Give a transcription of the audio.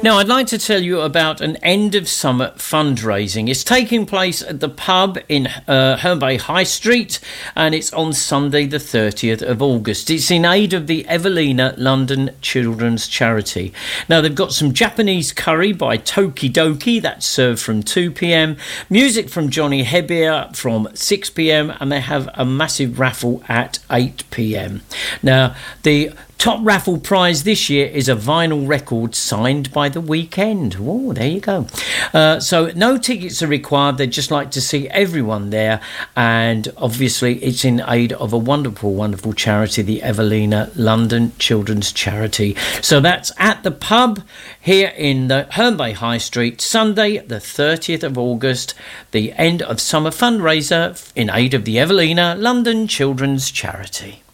Now, I'd like to tell you about an end of summer fundraising. It's taking place at the pub in Herne Bay High Street, and it's on Sunday, the 30th of August. It's in aid of the Evelina London Children's Charity. Now, they've got some Japanese curry by Toki Doki, that's served from 2 p.m, music from Johnny Hebbier from 6 p.m, and they have a massive raffle at 8 p.m. Now, the top raffle prize this year is a vinyl record signed by The Weeknd. Oh, there you go. So no tickets are required. They'd just like to see everyone there. And obviously it's in aid of a wonderful, wonderful charity, the Evelina London Children's Charity. So that's at the pub here in the Herne Bay High Street, Sunday, the 30th of August, the end of summer fundraiser in aid of the Evelina London Children's Charity.